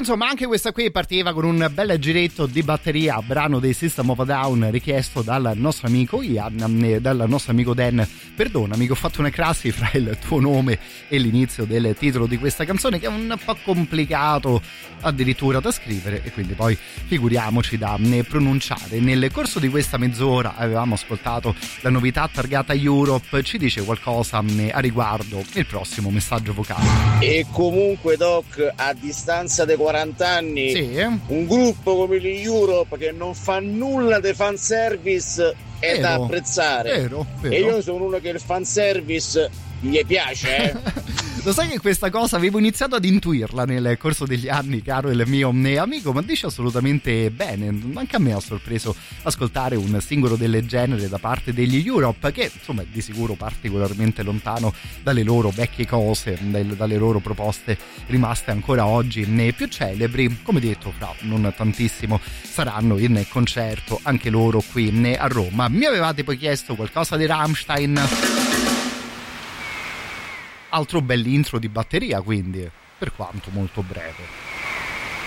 insomma anche questa qui partiva con un bel giretto di batteria, brano dei System of a Down richiesto dal nostro amico Ian, dal nostro amico Dan. Perdonami che ho fatto una crasi fra il tuo nome e l'inizio del titolo di questa canzone, che è un po' complicato addirittura da scrivere, e quindi poi figuriamoci da pronunciare. Nel corso di questa mezz'ora avevamo ascoltato la novità targata Europe. Ci dice qualcosa a riguardo il prossimo messaggio vocale? E comunque Doc, a distanza dei 40 anni, sì, un gruppo come gli Europe che non fa nulla di fanservice è da apprezzare. Vero. E io sono uno che il fanservice gli piace, Lo sai che questa cosa avevo iniziato ad intuirla nel corso degli anni, caro il mio amico, ma dice assolutamente bene. Anche a me ha sorpreso ascoltare un singolo del genere da parte degli Europe, che insomma è di sicuro particolarmente lontano dalle loro vecchie cose, dalle loro proposte rimaste ancora oggi più celebri. Come detto, fra non tantissimo saranno in concerto anche loro qui a Roma. Mi avevate poi chiesto qualcosa di Rammstein. Altro bell'intro di batteria, quindi, per quanto molto breve.